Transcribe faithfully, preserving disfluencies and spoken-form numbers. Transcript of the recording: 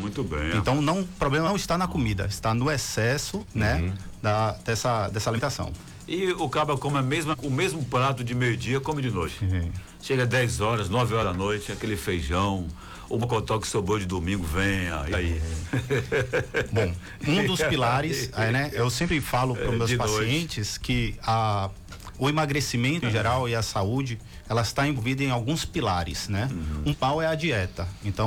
Muito bem. Então não, o problema não está na comida, está no excesso, uhum. né, da, dessa, dessa alimentação. E o caba come a mesma, o mesmo prato de meio-dia, come de noite. Uhum. Chega dez horas, nove horas da noite, aquele feijão, o mocotó que sobrou de domingo, vem aí. Bom, um dos pilares, é, né, eu sempre falo para os meus de pacientes noite. que a, o emagrecimento em geral e a saúde, ela está envolvida em alguns pilares, né? Uhum. Um pau é a dieta. Então,